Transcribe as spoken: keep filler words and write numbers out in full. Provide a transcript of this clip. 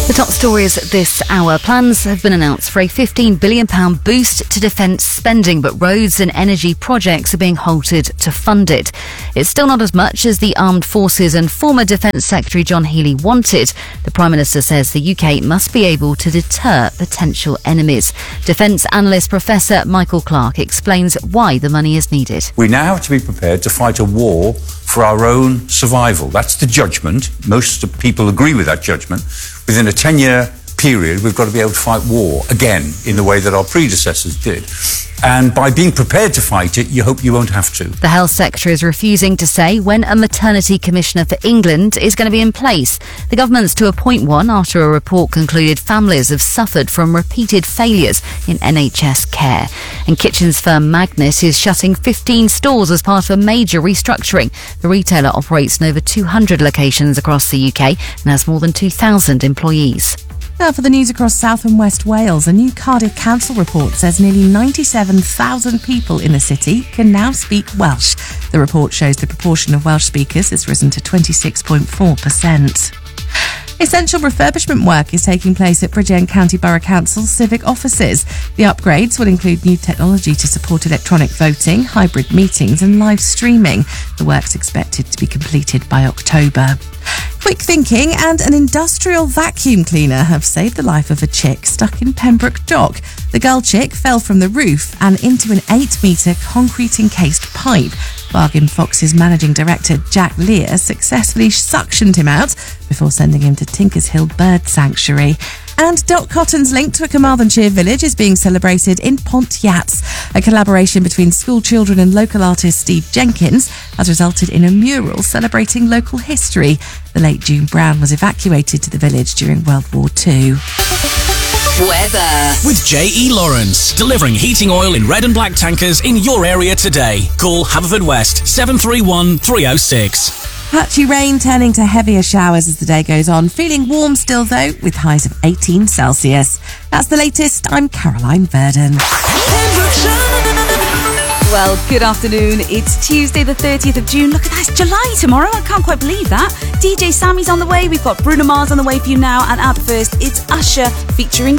The top stories this hour. Plans have been announced for a fifteen billion pounds boost to defence spending, but roads and energy projects are being halted to fund it. It's still not as much as the Armed Forces and former Defence Secretary John Healey wanted. The Prime Minister says the U K must be able to deter potential enemies. Defence analyst Professor Michael Clark explains why the money is needed. We now have to be prepared to fight a war for our own survival. That's the judgment. Most people agree with that judgment. Within a ten-year period, we've got to be able to fight war again in the way that our predecessors did. And by being prepared to fight it, you hope you won't have to. The Health Secretary is refusing to say when a maternity commissioner for England is going to be in place. The government's to appoint one after a report concluded families have suffered from repeated failures in N H S care. And kitchens firm Magnus is shutting fifteen stores as part of a major restructuring. The retailer operates in over two hundred locations across the U K and has more than two thousand employees. Now for the news across South and West Wales, a new Cardiff Council report says nearly ninety-seven thousand people in the city can now speak Welsh. The report shows the proportion of Welsh speakers has risen to twenty-six point four percent. Essential refurbishment work is taking place at Bridgend County Borough Council's civic offices. The upgrades will include new technology to support electronic voting, hybrid meetings and live streaming. The work's expected to be completed by October. Quick thinking and an industrial vacuum cleaner have saved the life of a chick stuck in Pembroke Dock. The girl chick fell from the roof and into an eight-metre concrete-encased pipe. Bargain Fox's managing director, Jack Lear, successfully suctioned him out before sending him to Tinkers Hill Bird Sanctuary. And Dot Cotton's link to a Carmarthenshire village is being celebrated in Pontiats. A collaboration between school children and local artist Steve Jenkins has resulted in a mural celebrating local history. The late June Brown was evacuated to the village during World War Two. Weather. With J E Lawrence, delivering heating oil in red and black tankers in your area today. Call Haverfordwest seven three one, three oh six. Patchy rain turning to heavier showers as the day goes on. Feeling warm still though, with highs of eighteen Celsius. That's the latest. I'm Caroline Verdon. Well, good afternoon. It's Tuesday the thirtieth of June. Look at that, it's July tomorrow. I can't quite believe that. D J Sammy's on the way. We've got Bruno Mars on the way for you now. And up first, it's Usher featuring